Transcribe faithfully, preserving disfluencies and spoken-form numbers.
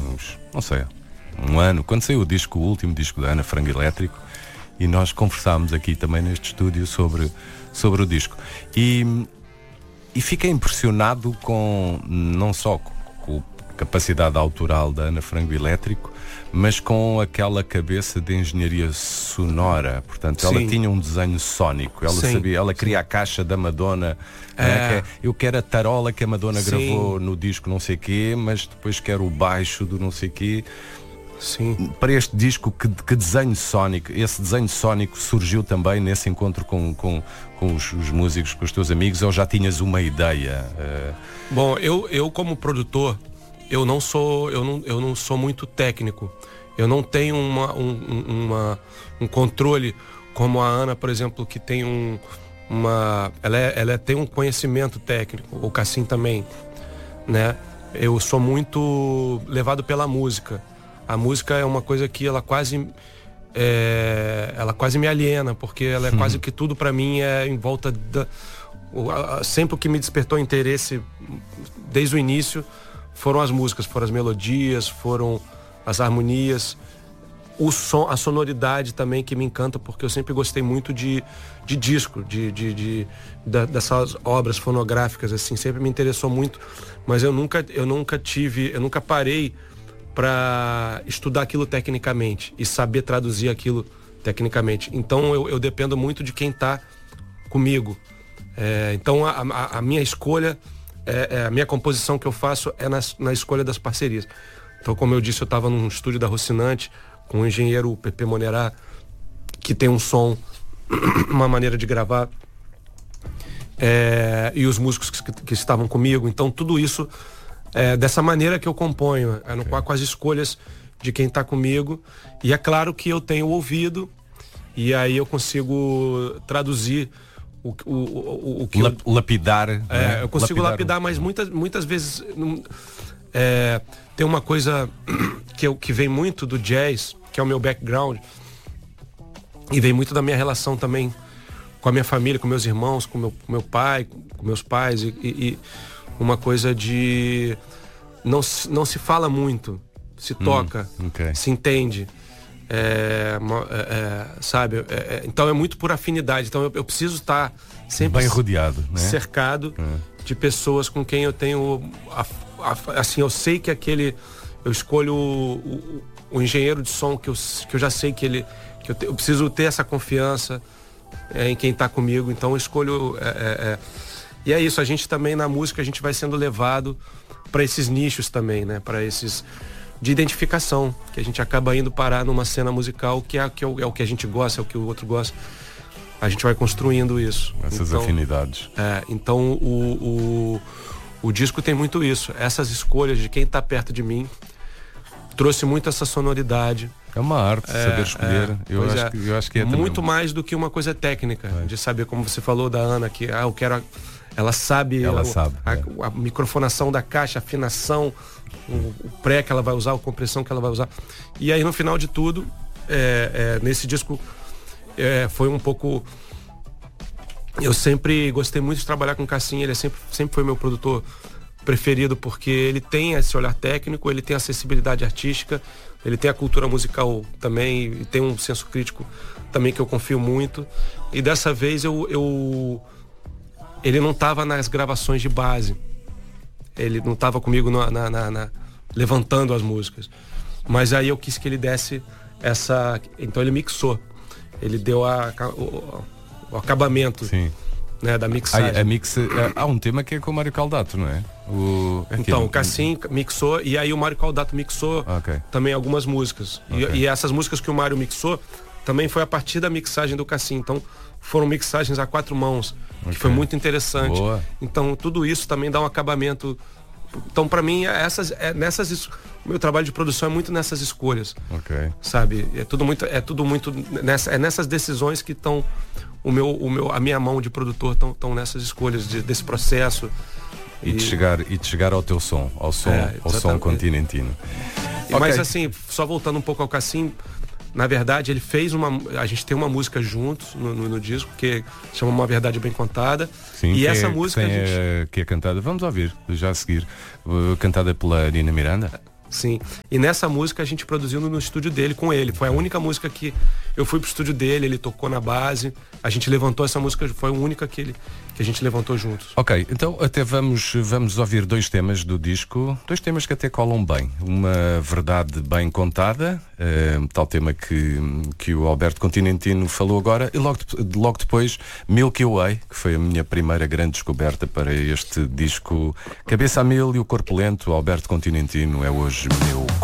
uns, não sei, um ano, quando saiu o disco, o último disco da Ana Frango Elétrico, e nós conversámos aqui também neste estúdio sobre, sobre o disco. E, e fiquei impressionado com, não só com a capacidade autoral da Ana Frango Elétrico, mas com aquela cabeça de engenharia sonora. Portanto, ela Sim. tinha um desenho sónico. Ela Sim. sabia, ela queria a caixa da Madonna. É. Né, que é, eu quero a tarola que a Madonna Sim. gravou no disco não sei quê, mas depois quero o baixo do não sei quê. Sim. Para este disco, que, que desenho sónico, esse desenho sónico surgiu também nesse encontro com, com, com os, os músicos, com os teus amigos, ou já tinhas uma ideia? Uh... Bom, eu, eu como produtor, eu não sou, eu não, eu não sou muito técnico. Eu não tenho uma, um, uma, um controle como a Ana, por exemplo, que tem um, uma... Ela, é, ela é, tem um conhecimento técnico, o Cassim também, né? Eu sou muito levado pela música. A música é uma coisa que ela quase... É, ela quase me aliena, porque ela é uhum. quase que tudo para mim é em volta da... Sempre o que me despertou interesse desde o início foram as músicas, foram as melodias, foram as harmonias, o som, a sonoridade também que me encanta, porque eu sempre gostei muito de, de disco, de, de, de, de, dessas obras fonográficas, assim, sempre me interessou muito, mas eu nunca, eu nunca tive, eu nunca parei para estudar aquilo tecnicamente e saber traduzir aquilo tecnicamente. Então eu, eu dependo muito de quem está comigo. É, então a, a, a minha escolha, é, é, a minha composição que eu faço é na, na escolha das parcerias. Então, como eu disse, eu estava num estúdio da Rocinante com o engenheiro o Pepe Monerá, que tem um som, uma maneira de gravar, é, e os músicos que, que estavam comigo. Então tudo isso é dessa maneira que eu componho, é no, okay. com as escolhas de quem está comigo. E é claro que eu tenho o ouvido, e aí eu consigo traduzir o, o, o, o que Lap, eu, lapidar. É, né? eu consigo lapidar, lapidar mas muitas, muitas vezes é, tem uma coisa que, eu, que vem muito do jazz, que é o meu background, e vem muito da minha relação também com a minha família, com meus irmãos, com meu, com meu pai, com meus pais, e, e uma coisa de não se, não se fala muito, se toca, hum, okay. se entende, é, é, sabe, é, então é muito por afinidade. Então eu, eu preciso estar sempre bem rodeado, né? cercado é. de pessoas com quem eu tenho a, a, assim, eu sei que aquele, eu escolho o, o, o engenheiro de som que eu, que eu já sei que ele, que eu, te, eu preciso ter essa confiança é, em quem está comigo. Então eu escolho é, é, é, e é isso, a gente também na música a gente vai sendo levado para esses nichos também, né? Para esses de identificação, que a gente acaba indo parar numa cena musical que é, que é, o, é o que a gente gosta, é o que o outro gosta. A gente vai construindo isso. Essas então, afinidades. É, então o, o, o disco tem muito isso. Essas escolhas de quem está perto de mim trouxe muito essa sonoridade. É uma arte, é, saber escolher. É, eu, acho é. que, eu acho que é muito também. mais do que uma coisa técnica, é. de saber, como você falou da Ana, que ah, eu quero... A, ela sabe, ela a, sabe a, é. a, a microfonação da caixa, a afinação, o, o pré que ela vai usar, a compressão que ela vai usar. E aí no final de tudo, é, é, nesse disco é, foi um pouco... Eu sempre gostei muito de trabalhar com o Cassim, ele é sempre, sempre foi meu produtor preferido, porque ele tem esse olhar técnico, ele tem acessibilidade artística, ele tem a cultura musical também, e tem um senso crítico também que eu confio muito. E dessa vez eu... eu ele não estava nas gravações de base, ele não estava comigo na, na, na, na, levantando as músicas, mas aí eu quis que ele desse essa... Então ele mixou, ele deu a, o, o acabamento. Sim. Né, da mixagem. A, a mix, a, há um tema que é com o Mário Caldato, não é? O, então, o Cassim mixou e aí o Mário Caldato mixou okay. também algumas músicas. Okay. E, e essas músicas que o Mário mixou também foi a partir da mixagem do Cassim. Então, foram mixagens a quatro mãos, okay. que foi muito interessante. Boa. Então, tudo isso também dá um acabamento. Então, para mim, essas, é nessas, o meu trabalho de produção é muito nessas escolhas. Okay. Sabe? É tudo muito, é tudo muito nessa, é nessas decisões que estão o meu, o meu, a minha mão de produtor estão nessas escolhas de, desse processo. E, e de chegar e de chegar ao teu som, ao som, é, ao som continentino. Okay. Mas assim, só voltando um pouco ao Cassim, na verdade ele fez uma, a gente tem uma música juntos no, no, no disco que chama Uma Verdade Bem Contada. Sim, e que essa é, música que, a gente... é, que é cantada, vamos ouvir já a seguir, cantada pela Nina Miranda. Sim. E nessa música a gente produziu no estúdio dele com ele. Foi a única música que eu fui pro estúdio dele, ele tocou na base. A gente levantou essa música, foi a única que, ele, que a gente levantou juntos. Ok, então até vamos, vamos ouvir dois temas do disco, dois temas que até colam bem. Uma verdade bem contada, uh, tal tema que, que o Alberto Continentino falou agora, e logo, logo depois Milky Way, que foi a minha primeira grande descoberta para este disco Cabeça a Mil e o Corpo Lento. Alberto Continentino é hoje meu